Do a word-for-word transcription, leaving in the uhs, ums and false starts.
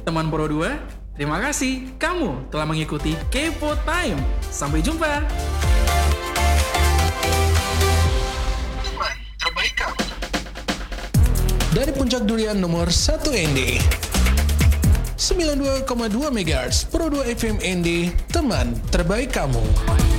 Teman Pro dua, terima kasih kamu telah mengikuti Kepo Time. Sampai jumpa. Dari Puncak Durian nomor satu N D sembilan puluh dua koma dua megahertz Pro dua F M N D, teman terbaik kamu.